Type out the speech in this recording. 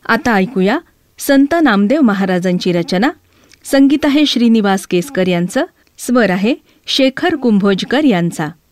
आता ऐकूया संत नामदेव महाराजांची रचना. संगीत आहे श्रीनिवास केसकर यांचं, स्वर आहे शेखर कुंभोजकर यांचा.